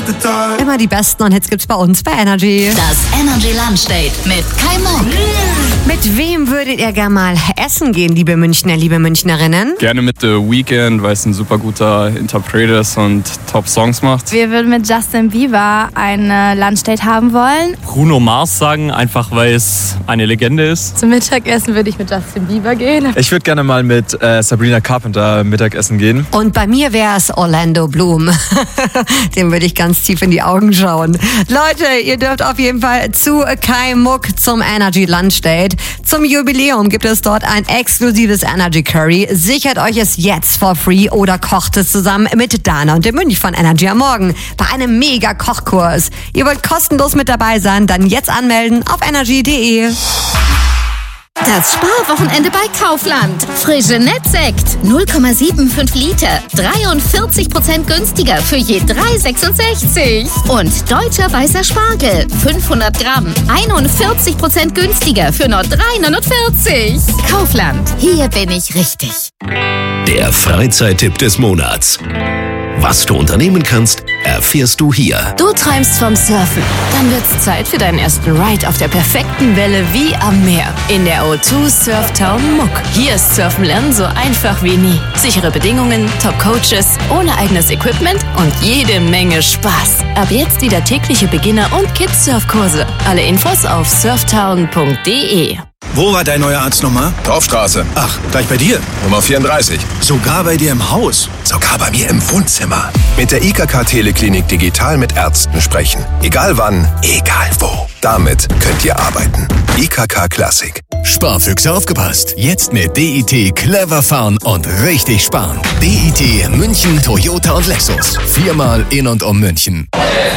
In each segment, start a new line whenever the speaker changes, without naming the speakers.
Immer die besten und Hits gibt's bei uns bei Energy.
Das Energy Lunch Date mit Kai Muck.
Mit wem würdet ihr gerne mal essen gehen, liebe Münchner, liebe Münchnerinnen?
Gerne mit The Weeknd, weil es ein super guter Interpret ist und Top-Songs macht.
Wir würden mit Justin Bieber ein Lunchdate haben wollen.
Bruno Mars sagen, einfach weil es eine Legende ist.
Zum Mittagessen würde ich mit Justin Bieber gehen.
Ich würde gerne mal mit Sabrina Carpenter Mittagessen gehen.
Und bei mir wäre es Orlando Bloom. Dem würde ich ganz tief in die Augen schauen. Leute, ihr dürft auf jeden Fall zu Kai Muck zum Energy Lunch Date. Zum Jubiläum gibt es dort ein exklusives Energy Curry. Sichert euch es jetzt for free oder kocht es zusammen mit Dana und dem Mönch von Energy am Morgen bei einem mega Kochkurs. Ihr wollt kostenlos mit dabei sein, dann jetzt anmelden auf energy.de.
Das Sparwochenende bei Kaufland. Frische Nettsekt 0,75 Liter. 43% günstiger für je 3,66. Und deutscher weißer Spargel 500 Gramm. 41% günstiger für nur 3,49. Kaufland. Hier bin ich richtig.
Der Freizeittipp des Monats. Was du unternehmen kannst, erfährst du hier.
Du träumst vom Surfen. Dann wird's Zeit für deinen ersten Ride auf der perfekten Welle wie am Meer. In der O2 Surftown Muck. Hier ist Surfen lernen so einfach wie nie. Sichere Bedingungen, Top-Coaches, ohne eigenes Equipment und jede Menge Spaß. Ab jetzt wieder tägliche Beginner- und Kids-Surfkurse. Alle Infos auf surftown.de.
Wo war dein neuer Arzt nochmal?
Dorfstraße.
Ach, gleich bei dir.
Nummer 34.
Sogar bei dir im Haus.
Sogar bei mir im Wohnzimmer. Mit der IKK Teleklinik digital mit Ärzten sprechen. Egal wann, egal wo. Damit könnt ihr arbeiten. IKK Classic.
Sparfüchse aufgepasst. Jetzt mit DIT clever fahren und richtig sparen. DIT München, Toyota und Lexus. 4-mal in und um München.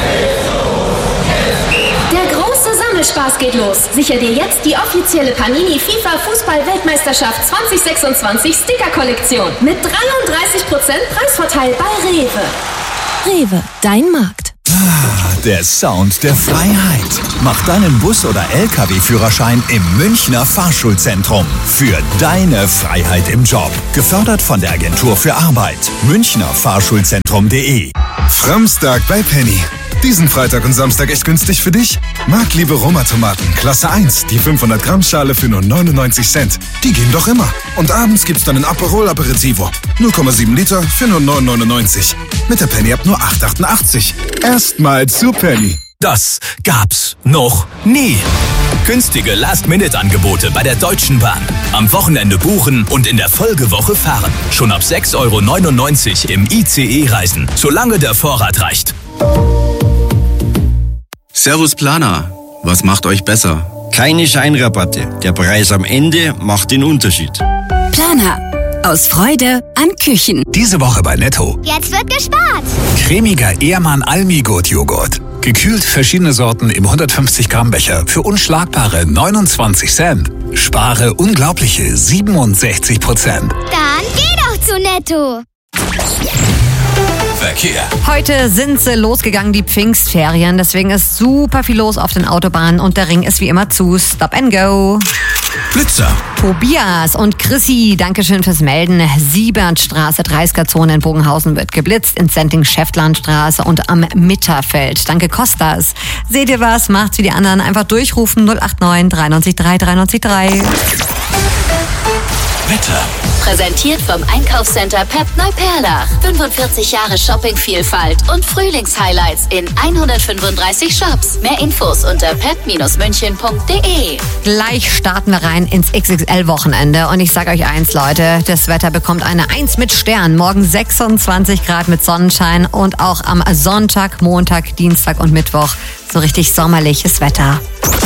Spaß geht los. Sicher dir jetzt die offizielle Panini FIFA Fußball-Weltmeisterschaft 2026 Sticker-Kollektion mit 33% Preisvorteil bei Rewe.
Rewe, dein Markt.
Der Sound der Freiheit. Mach deinen Bus- oder LKW-Führerschein im Münchner Fahrschulzentrum. Für deine Freiheit im Job. Gefördert von der Agentur für Arbeit. Münchnerfahrschulzentrum.de.
Framstag bei Penny. Diesen Freitag und Samstag echt günstig für dich? Marktliebe Roma-Tomaten, Klasse 1, die 500 Gramm Schale für nur 99 Cent. Die gehen doch immer. Und abends gibt's dann ein Aperol Aperitivo. 0,7 Liter für nur 9,99. Mit der Penny ab nur 8,88. Erstmal zu Penny.
Das gab's noch nie. Günstige Last-Minute-Angebote bei der Deutschen Bahn. Am Wochenende buchen und in der Folgewoche fahren. Schon ab 6,99 € im ICE reisen, solange der Vorrat reicht.
Servus Planer, was macht euch besser?
Keine Scheinrabatte, der Preis am Ende macht den Unterschied.
Planer. Aus Freude an Küchen.
Diese Woche bei Netto.
Jetzt wird gespart.
Cremiger Ehrmann Almi-Gut-Joghurt. Gekühlt verschiedene Sorten im 150 Gramm Becher für unschlagbare 29 Cent. Spare unglaubliche 67%.
Dann geh doch zu Netto.
Verkehr.
Heute sind sie losgegangen, die Pfingstferien. Deswegen ist super viel los auf den Autobahnen und der Ring ist wie immer zu. Stop and go.
Blitzer.
Tobias und Chrissy, Dankeschön fürs Melden. Siebertstraße, 30er-Zone in Bogenhausen wird geblitzt. In Senting-Schäftlarnstraße und am Mitterfeld. Danke, Kostas. Seht ihr was? Macht's wie die anderen. Einfach durchrufen 089 93 3 93 3.
Wetter.
Präsentiert vom Einkaufscenter Pep Neuperlach. 45 Jahre Shoppingvielfalt und Frühlingshighlights in 135 Shops. Mehr Infos unter pep-münchen.de.
Gleich starten wir rein ins XXL-Wochenende. Und ich sage euch eins, Leute, das Wetter bekommt eine 1 mit Stern. Morgen 26 Grad mit Sonnenschein und auch am Sonntag, Montag, Dienstag und Mittwoch so richtig sommerliches Wetter.